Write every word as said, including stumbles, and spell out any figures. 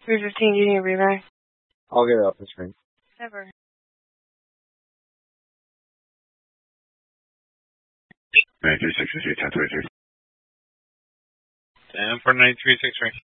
three fifteen, getting a relay. I'll get it off the screen. Never. nine three six three, ten three three. ten four nine three six three.